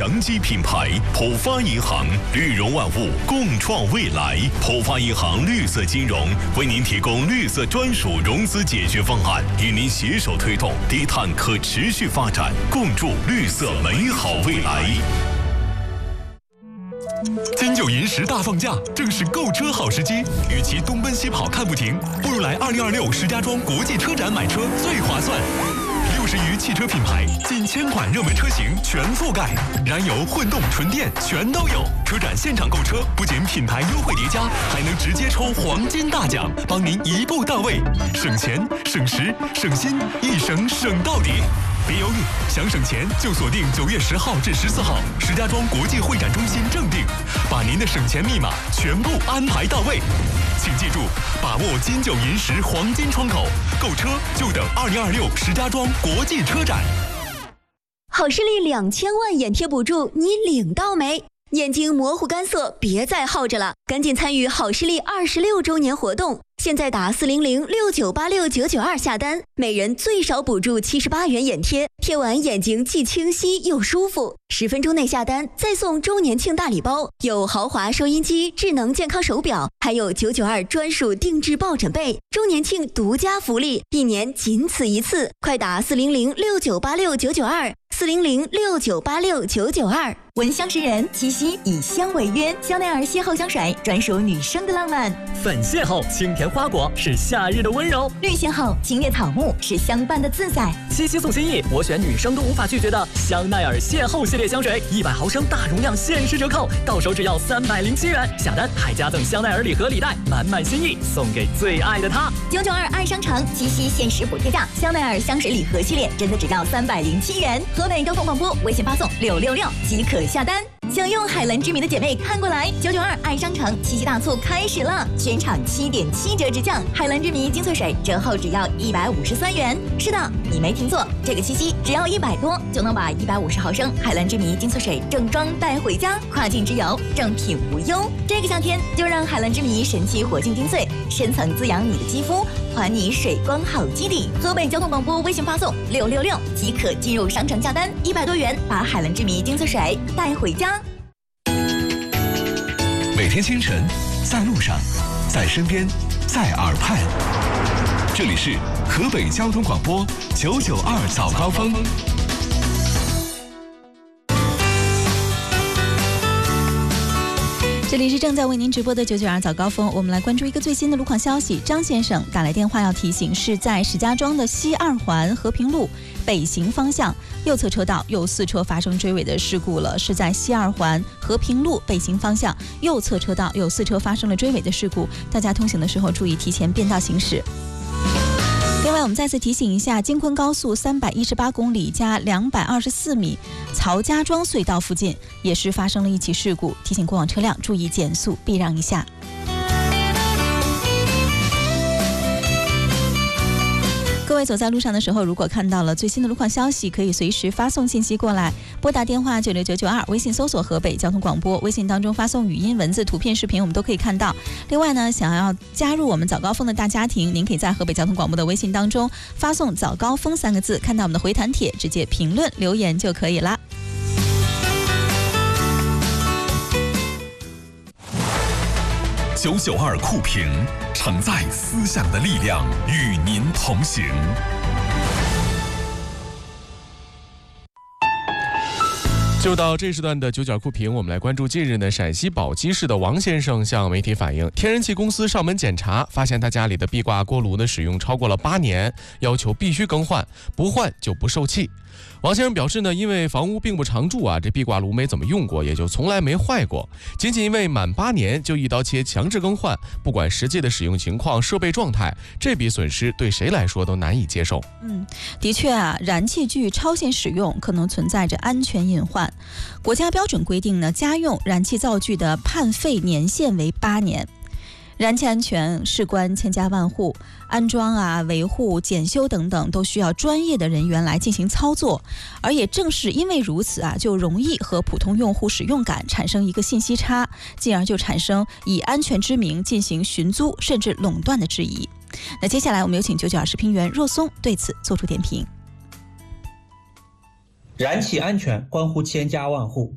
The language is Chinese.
良基品牌浦发银行，绿融万物，共创未来。浦发银行绿色金融为您提供绿色专属融资解决方案，与您携手推动低碳可持续发展，共筑绿色美好未来。金九银10大放假，正是购车好时机。与其东奔西跑看不停，不如来2026石家庄国际车展买车最划算。60余汽车品牌，近1000款热门车型全覆盖，燃油、混动、纯电全都有。车展现场购车，不仅品牌优惠叠加，还能直接抽黄金大奖，帮您一步到位，省钱、省时、省心，一省省到底。别犹豫，想省钱就锁定9月10号至14号，石家庄国际会展中心正定，把您的省钱密码全部安排到位。请记住，把握金九银10黄金窗口，购车就等2026石家庄国际车展。 好视力2000万眼贴补助，你领到没？眼睛模糊干涩，别再耗着了，赶紧参与好视力26周年活动。现在打40069869992下单，每人最少补助78元眼贴，贴完眼睛既清晰又舒服。10分钟内下单，再送周年庆大礼包，有豪华收音机、智能健康手表，还有992专属定制抱枕被。周年庆独家福利，1年仅此一次，快打400698699240069869992。 闻香识人，七夕以香为约，香奈儿邂逅香水专属女生的浪漫。 粉邂逅清甜花果是夏日的温柔， 绿邂逅清冽草木是相伴的自在。 七夕送心意，我选女生都无法拒绝的香奈儿邂逅系列香水，100毫升大容量限时折扣，到手只要307元，下单还加赠香奈儿礼盒礼袋，满满心意送给最爱的他。 992爱商城七夕限时补贴价，香奈儿香水礼盒系列真的只要307元。河北交通广播微信发送666即可下单。想用海蓝之谜的姐妹看过来，992爱商城七夕大促开始了，全场7.7折直降，海蓝之谜精粹水折后只要153元。是的，你没听错，这个七夕只要100多就能把150毫升海蓝之谜精粹水正装带回家，跨境之游正品无忧。这个夏天就让海蓝之谜神奇活性精粹深层滋养你的肌肤，还你水光好基底。河北交通广播微信发送666即可进入商城下单，100多元把海蓝之谜精粹水带回家。 每天清晨，在路上，在身边，在耳畔，这里是河北交通广播992早高峰。 这里是正在为您直播的992早高峰，我们来关注一个最新的路况消息。张先生打来电话要提醒，是在石家庄的西2环和平路北行方向右侧车道有4车发生追尾的事故了，是在西2环和平路北行方向右侧车道有4车发生了追尾的事故，大家通行的时候注意提前变道行驶。另外我们再次提醒一下，京昆高速318公里加224米曹家庄隧道附近也是发生了一起事故，提醒过往车辆注意减速避让一下。各位走在路上的时候，如果看到了最新的路况消息，可以随时发送信息过来，拨打电话96992，微信搜索河北交通广播，微信当中发送语音、文字、图片、视频，我们都可以看到。另外呢，想要加入我们早高峰的大家庭，您可以在河北交通广播的微信当中发送早高峰3个字，看到我们的回弹帖，直接评论留言就可以了。 992酷评，承载思想的力量，与您同行。就到这时段的992酷评，我们来关注近日呢，陕西宝鸡市的王先生向媒体反映，天然气公司上门检查，发现他家里的壁挂锅炉呢使用超过了8年，要求必须更换，不换就不售气。王先生表示呢，因为房屋并不常住啊，这壁挂炉没怎么用过，也就从来没坏过。仅仅因为满8年就一刀切强制更换，不管实际的使用情况、设备状态，这笔损失对谁来说都难以接受。 的确啊，燃气具超限使用可能存在着安全隐患。国家标准规定呢，家用燃气灶具的判废年限为8年。燃气安全事关千家万户，安装啊、维护、检修等等都需要专业的人员来进行操作，而也正是因为如此啊，就容易和普通用户使用感产生一个信息差，进而就产生以安全之名进行寻租甚至垄断的质疑。那接下来我们有请992视频员若松对此做出点评。 燃气安全关乎千家万户，